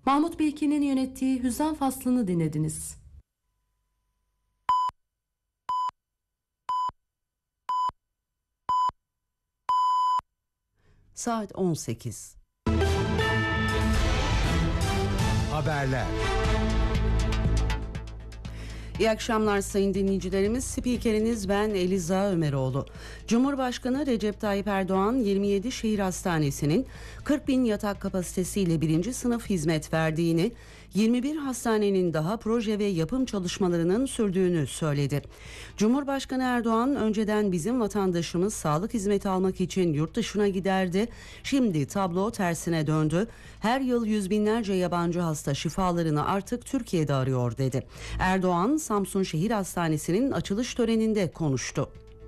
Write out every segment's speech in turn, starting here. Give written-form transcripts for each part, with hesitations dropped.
Mahmut Bilgin'in yönettiği Hüzzam Faslı'nı dinlediniz. Saat 18. Haberler. İyi akşamlar sayın dinleyicilerimiz. Spikeriniz ben Eliza Ömeroğlu. Cumhurbaşkanı Recep Tayyip Erdoğan 27 şehir hastanesinin 40 bin yatak kapasitesiyle 1. sınıf hizmet verdiğini, 21 hastanenin daha proje ve yapım çalışmalarının sürdüğünü söyledi. Cumhurbaşkanı Erdoğan önceden bizim vatandaşımız sağlık hizmeti almak için yurt dışına giderdi. Şimdi tablo tersine döndü. Her yıl yüz binlerce yabancı hasta şifalarını artık Türkiye'de arıyor dedi. Erdoğan Samsun Şehir Hastanesi'nin açılış töreninde konuştu.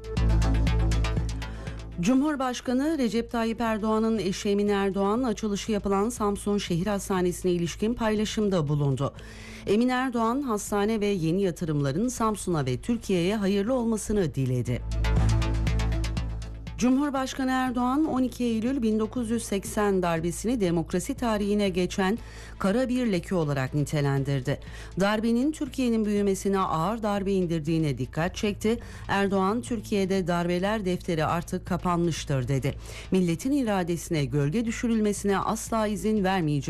Cumhurbaşkanı Recep Tayyip Erdoğan'ın eşi Emine Erdoğan açılışı yapılan Samsun Şehir Hastanesi'ne ilişkin paylaşımda bulundu. Emine Erdoğan hastane ve yeni yatırımların Samsun'a ve Türkiye'ye hayırlı olmasını diledi. Cumhurbaşkanı Erdoğan 12 Eylül 1980 darbesini demokrasi tarihine geçen kara bir leke olarak nitelendirdi. Darbenin Türkiye'nin büyümesine ağır darbe indirdiğine dikkat çekti. Erdoğan Türkiye'de darbeler defteri artık kapanmıştır dedi. Milletin iradesine gölge düşürülmesine asla izin vermeyecek.